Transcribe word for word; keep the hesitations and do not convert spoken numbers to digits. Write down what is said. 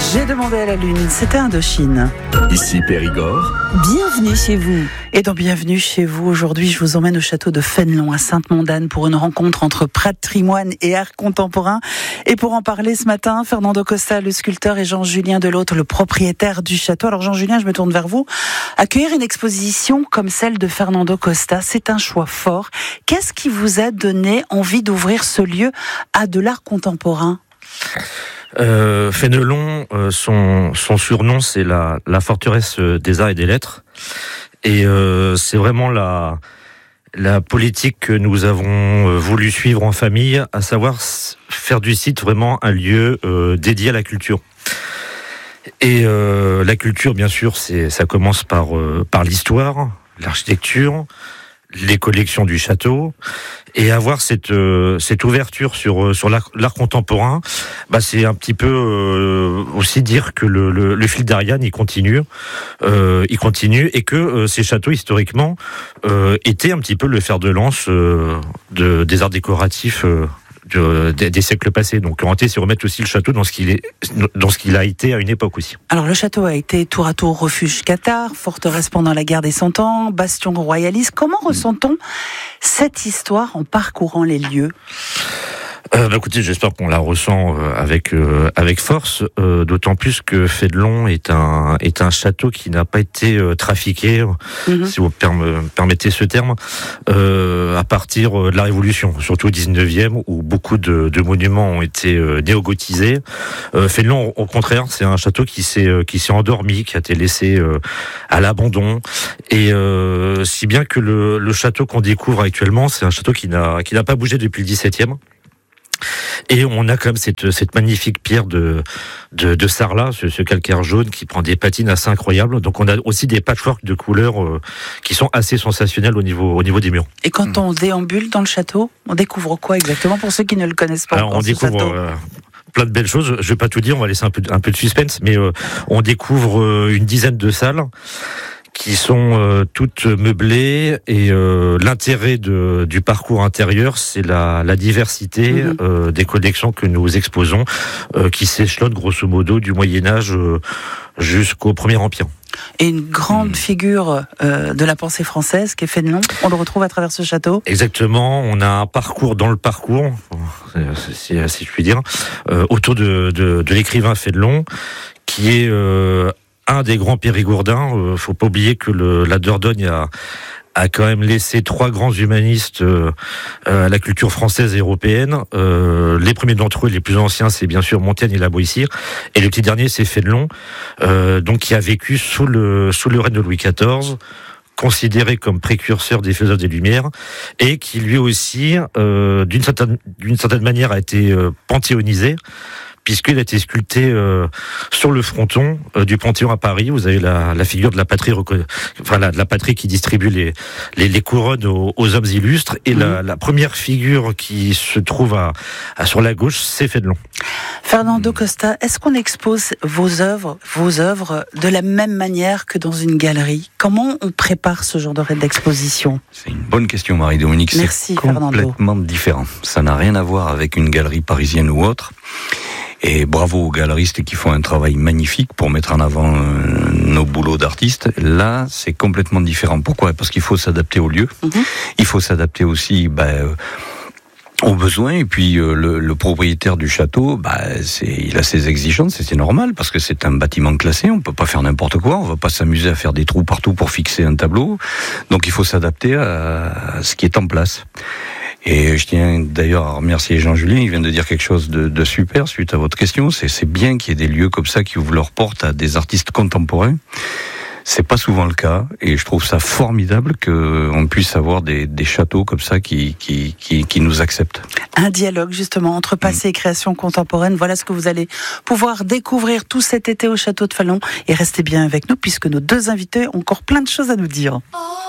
J'ai demandé à la Lune, c'était Indochine. Ici Périgord. Bienvenue chez vous. Et donc bienvenue chez vous. Aujourd'hui, je vous emmène au château de Fénelon à Sainte-Mondane pour une rencontre entre patrimoine et art contemporain. Et pour en parler ce matin, Fernando Costa, le sculpteur, et Jean-Julien Delautre, le propriétaire du château. Alors Jean-Julien, je me tourne vers vous. Accueillir une exposition comme celle de Fernando Costa, c'est un choix fort. Qu'est-ce qui vous a donné envie d'ouvrir ce lieu à de l'art contemporain ? Euh, Fénelon, euh, son, son surnom, c'est la, la forteresse des arts et des lettres. Et euh, c'est vraiment la, la politique que nous avons voulu suivre en famille, à savoir faire du site vraiment un lieu euh, dédié à la culture. Et euh, la culture, bien sûr, c'est, ça commence par, euh, par l'histoire, l'architecture, les collections du château, et avoir cette euh, cette ouverture sur sur l'art, l'art contemporain, bah c'est un petit peu euh, aussi dire que le, le, le fil d'Ariane il continue, euh, il continue, et que euh, ces châteaux historiquement euh, étaient un petit peu le fer de lance euh, de, des arts décoratifs. Euh, De, des, des siècles passés. Donc, en réalité, c'est remettre aussi le château dans ce qu'il est, dans ce qu'il a été à une époque aussi. Alors, le château a été tour à tour refuge cathare, forteresse pendant la guerre des Cent Ans, bastion royaliste. Comment ressent-on cette histoire en parcourant les lieux ? Euh, bah écoutez, j'espère qu'on la ressent euh, avec euh, avec force, euh, d'autant plus que Fénelon est un est un château qui n'a pas été euh, trafiqué, mm-hmm. si vous perm- permettez ce terme, euh, à partir de la Révolution, surtout au dix-neuvième, où beaucoup de, de monuments ont été euh, néo-gotisés. Euh, Fénelon, au contraire, c'est un château qui s'est euh, qui s'est endormi, qui a été laissé euh, à l'abandon, et euh, si bien que le, le château qu'on découvre actuellement, c'est un château qui n'a qui n'a pas bougé depuis le dix-septième. Et on a quand même cette, cette magnifique pierre de, de, de Sarlat, ce, ce calcaire jaune qui prend des patines assez incroyables. Donc on a aussi des patchworks de couleurs euh, qui sont assez sensationnels au niveau, au niveau des murs. Et quand mmh. on déambule dans le château, on découvre quoi exactement pour ceux qui ne le connaissent pas? Alors on découvre euh, plein de belles choses. Je vais pas tout dire, on va laisser un peu, un peu de suspense, mais euh, on découvre euh, une dizaine de salles qui sont euh, toutes meublées, et euh, l'intérêt de, du parcours intérieur, c'est la, la diversité mmh. euh, des collections que nous exposons, euh, qui s'échelonnent grosso modo du Moyen-Âge euh, jusqu'au Premier Empire. Et une grande mmh. figure euh, de la pensée française, qui est Fénelon, on le retrouve à travers ce château. Exactement, on a un parcours dans le parcours, si, si je puis dire, euh, autour de, de, de l'écrivain Fénelon, qui est... Euh, un des grands périgourdins. Euh, faut pas oublier que le, la Dordogne a, a quand même laissé trois grands humanistes euh, à la culture française et européenne. Euh, les premiers d'entre eux, les plus anciens, c'est bien sûr Montaigne et La Boétie, et le petit dernier, c'est Fénelon, euh, donc qui a vécu sous le sous le règne de Louis quatorze, considéré comme précurseur des faiseurs des Lumières, et qui lui aussi, euh, d'une certaine d'une certaine manière, a été euh, panthéonisé, puisqu'il a été sculpté euh, sur le fronton euh, du Panthéon à Paris. Vous avez la, la figure de la patrie, enfin la, la patrie qui distribue les, les, les couronnes aux, aux hommes illustres. Et mmh. la, la première figure qui se trouve à, à sur la gauche, c'est Fénelon. Fernando Costa, est-ce qu'on expose vos œuvres, vos œuvres de la même manière que dans une galerie ? Comment on prépare ce genre d'exposition ? C'est une bonne question, Marie-Dominique. Merci, c'est complètement Fernando. différent. Ça n'a rien à voir avec une galerie parisienne ou autre. Et bravo aux galeristes qui font un travail magnifique pour mettre en avant euh, nos boulots d'artistes. Là, c'est complètement différent. Pourquoi ? Parce qu'il faut s'adapter au lieu. Mm-hmm. Il faut s'adapter aussi bah, euh, aux besoins. Et puis euh, le, le propriétaire du château, bah, c'est, il a ses exigences, et c'est normal, parce que c'est un bâtiment classé. On peut pas faire n'importe quoi. On va pas s'amuser à faire des trous partout pour fixer un tableau. Donc il faut s'adapter à, à ce qui est en place. Et je tiens d'ailleurs à remercier Jean-Julien, il vient de dire quelque chose de, de super suite à votre question. C'est, c'est bien qu'il y ait des lieux comme ça qui ouvrent leurs portes à des artistes contemporains. C'est pas souvent le cas, et je trouve ça formidable qu'on puisse avoir des, des châteaux comme ça qui, qui, qui, qui nous acceptent. Un dialogue justement entre passé mmh. et création contemporaine. Voilà ce que vous allez pouvoir découvrir tout cet été au château de Fénelon. Et restez bien avec nous, puisque nos deux invités ont encore plein de choses à nous dire. Oh.